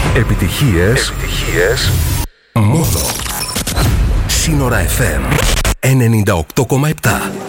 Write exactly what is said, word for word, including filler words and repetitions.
Επιτυχίες. Επιτυχίες. Μόνο. Σύνορα εφ εμ ενενήντα οκτώ κόμμα επτά.